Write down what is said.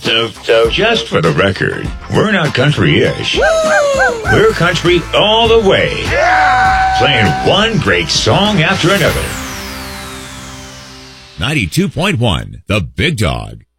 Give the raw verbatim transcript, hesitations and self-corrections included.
So, so just for the record, we're not country-ish. We're country all the way. Yeah! Playing one great song after another. ninety-two point one, The Big Dog.